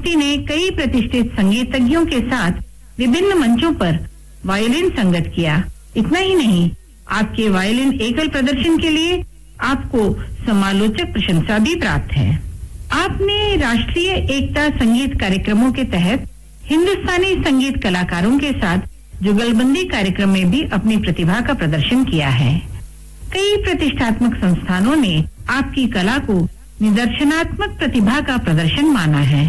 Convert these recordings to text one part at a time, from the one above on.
मूर्ति ने कई प्रतिष्ठित संगीतज्ञों के साथ विभिन्न मंचों पर वायलिन संगत किया। इतना ही नहीं, आपके वायलिन एकल प्रदर्शन के लिए आपको समालोचक प्रशंसा भी प्राप्त है। आपने राष्ट्रीय एकता संगीत कार्यक्रमों के तहत हिंदुस्तानी संगीत कलाकारों के साथ जुगलबंदी कार्यक्रम में भी अपनी प्रतिभा का प्रदर्शन किया है। कई प्रतिष्ठात्मक संस्थानों ने आपकी कला को निदर्शनात्मक प्रतिभा का प्रदर्शन माना है।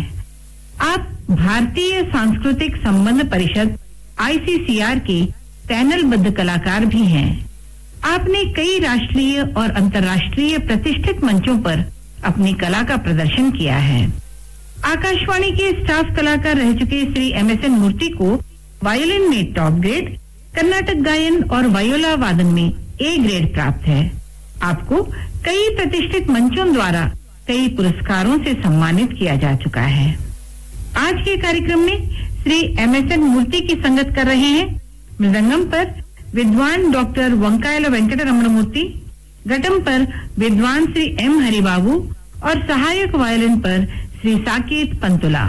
आप भारतीय सांस्कृतिक संबंध परिषद ICCR के पैनलबद्ध कलाकार भी हैं। आपने कई राष्ट्रीय और अंतर्राष्ट्रीय प्रतिष्ठित मंचों पर अपनी कला का प्रदर्शन किया है। आकाशवाणी के स्टाफ कलाकार रह चुके श्री MSN मूर्ति को वायोलिन में टॉप ग्रेड, कर्नाटक गायन और वायोला वादन में A ग्रेड प्राप्त है। आपको कई प्रतिष्ठित मंचों द्वारा कई पुरस्कारों से सम्मानित किया जा चुका है। आज के कार्यक्रम में श्री MSN मूर्ति की संगत कर रहे हैं मृदंगम पर विद्वान डॉक्टर वंकायला वेंकट रमण मूर्ति, घटम पर विद्वान श्री M हरिबाबू और सहायक वायलिन पर Shri Saket Pantula.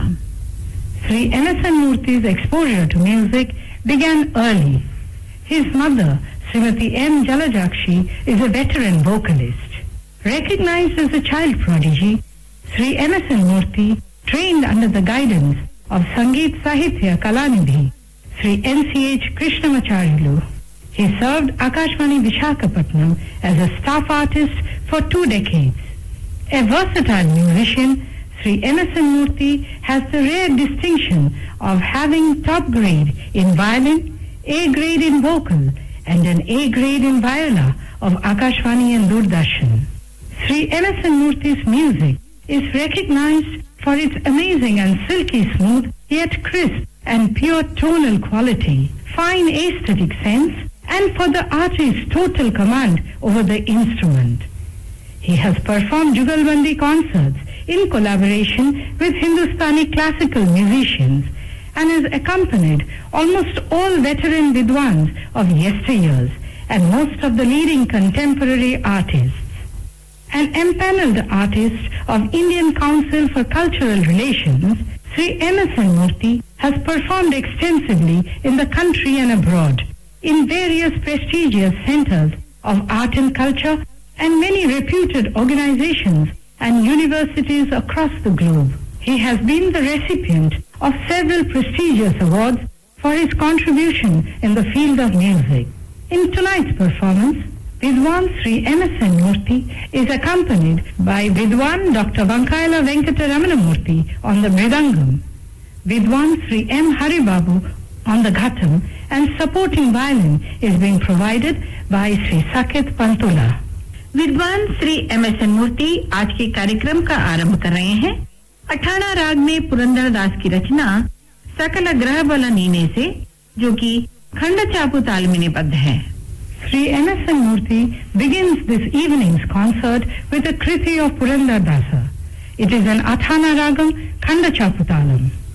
Sri MSN Murthy's exposure to music began early. His mother, Srimati M. Jalajakshi, is a veteran vocalist. Recognized as a child prodigy, Sri MSN Murthy trained under the guidance of Sangeet Sahitya Kalanidhi, Sri NCH Krishnamacharyalu. He served Akashvani Vishakhapatnam as a staff artist for 2 decades. A versatile musician, Sri MSN Murthy has the rare distinction of having top grade in violin, A grade in vocal, and an A grade in viola of Akashvani and Doordarshan. Sri MSN Murthy's music is recognized for its amazing and silky smooth, yet crisp and pure tonal quality, fine aesthetic sense, and for the artist's total command over the instrument. He has performed Jugalbandi concerts in collaboration with Hindustani classical musicians and has accompanied almost all veteran vidwans of yesteryears and most of the leading contemporary artists. An empaneled artist of Indian Council for Cultural Relations, Sri MSN Murthy has performed extensively in the country and abroad, in various prestigious centers of art and culture and many reputed organizations and universities across the globe. He has been the recipient of several prestigious awards for his contribution in the field of music. In tonight's performance, Vidwan Sri MSN Murthy is accompanied by Vidwan Dr. Vankaila Venkata Ramana Murthy on the mridangam, Vidwan Sri M. Haribabu on the ghatam, and supporting violin is being provided by Sri Saket Pantula. विद्वान Shri MSN मूर्ति आज के कार्यक्रम का आरंभ कर रहे हैं अठाणा राग में पुरंदर दास की रचना सकल ग्रह बल नीने से, जो कि खंड चापू ताल में निबद्ध है। Sri MSN Murthy begins this evening's concert with a kriti of Purandar Dasa. It is an Athana Ragam Khanda Chaputalam.